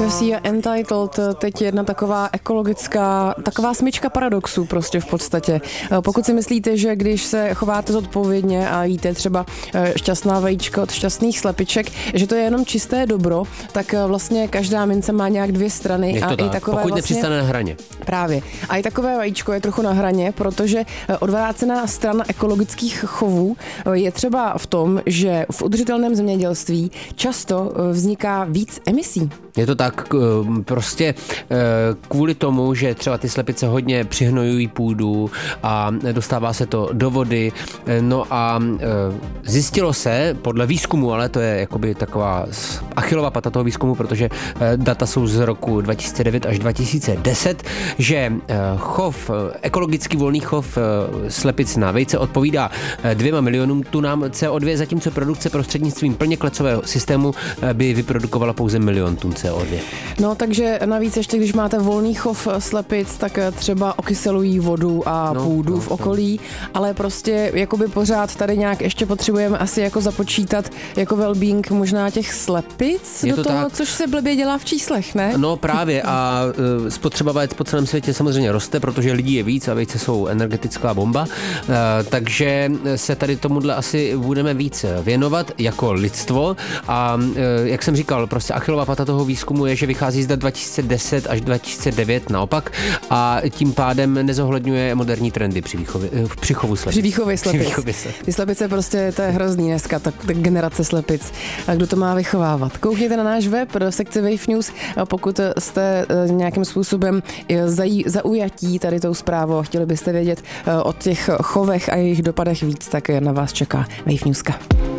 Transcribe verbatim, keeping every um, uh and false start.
K F C a Entitled, teď jedna taková ekologická, taková smyčka paradoxů prostě v podstatě. Pokud si myslíte, že když se chováte zodpovědně a jíte třeba šťastná vajíčka od šťastných slepiček, že to je jenom čisté dobro, tak vlastně každá mince má nějak dvě strany. Je a to i tak, takové pokud vlastně, nepřistane na hraně. Právě. A i takové vajíčko je trochu na hraně, protože odvrácená strana ekologických chovů je třeba v tom, že v udržitelném zemědělství často vzniká víc emisí. Je to tak, prostě kvůli tomu, že třeba ty slepice hodně přihnojují půdu a dostává se to do vody. No a zjistilo se, podle výzkumu, ale to je jakoby taková Achillova pata toho výzkumu, protože data jsou z roku dva tisíce devět až dva tisíce deset, že chov, ekologický volný chov slepic na vejce odpovídá dvěma milionům tunám C O dva, zatímco produkce prostřednictvím plně klecového systému by vyprodukovala pouze milion tun C O dva. No, takže navíc ještě, když máte volný chov slepic, tak třeba okyselují vodu a no, půdu no, v okolí, no. Ale prostě jakoby pořád tady nějak ještě potřebujeme asi jako započítat jako well-being možná těch slepic je do to toho, tak. Což se blbě dělá v číslech, ne? No právě a uh, spotřeba vajec po celém světě samozřejmě roste, protože lidí je víc a vejce jsou energetická bomba, uh, takže se tady tomuhle asi budeme víc věnovat jako lidstvo a uh, jak jsem říkal, prostě Achillova pata toho výzkumu je, že vychází z dva tisíce deset až dva tisíce devět naopak a tím pádem nezohledňuje moderní trendy při, výchově, při chovu slepic. Při výchově slepic. Při výchově slepic. Ty slepice prostě, to je hrozný dneska, ta, ta generace slepic. A kdo to má vychovávat? Koukněte na náš web do sekce Wave News, pokud jste nějakým způsobem zají, zaujatí tady tou zprávou a chtěli byste vědět o těch chovech a jejich dopadech víc, tak na vás čeká Wave Newska.